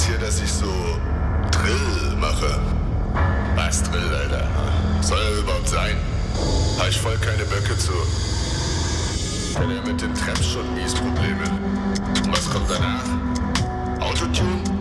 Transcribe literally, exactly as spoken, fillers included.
hier, dass ich so Drill mache. Was Drill, Alter? Soll er überhaupt sein? Hab ich voll keine Böcke zu. Hat er mit den Traps schon mies Probleme. Und was kommt danach? Autotune?